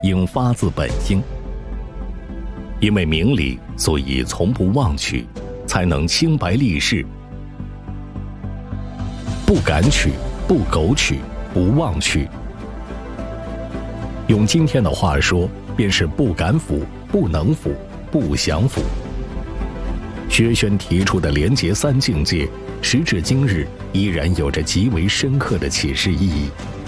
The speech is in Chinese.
应发自本心。因为明理，所以从不妄取，才能清白立世。不敢取，不苟取，不妄取。用今天的话说，便是不敢腐，不能腐，不想腐。薛轩提出的廉洁三境界，时至今日依然有着极为深刻的启示意义。